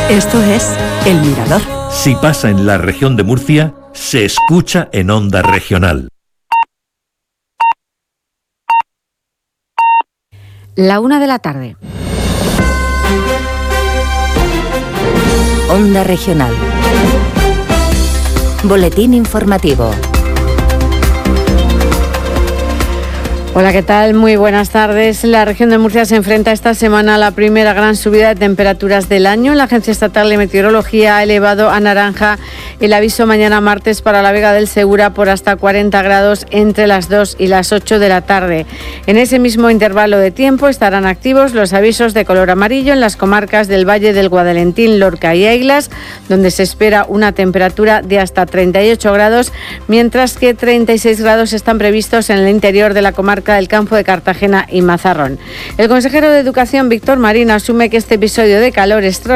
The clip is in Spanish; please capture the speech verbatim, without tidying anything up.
Esto es El Mirador. Si pasa en la región de Murcia, se escucha en Onda Regional. La una de la tarde. Onda Regional. Boletín informativo. Hola, ¿qué tal? Muy buenas tardes. La región de Murcia se enfrenta esta semana a la primera gran subida de temperaturas del año. La Agencia Estatal de Meteorología ha elevado a naranja el aviso mañana martes para la Vega del Segura por hasta cuarenta grados entre las dos y las ocho de la tarde. En ese mismo intervalo de tiempo estarán activos los avisos de color amarillo en las comarcas del Valle del Guadalentín, Lorca y Aiglas, donde se espera una temperatura de hasta treinta y ocho grados, mientras que treinta y seis grados están previstos en el interior de la comarca del Campo de Cartagena y Mazarrón. El consejero de Educación, Víctor Marín, asume que este episodio de calor extraordinario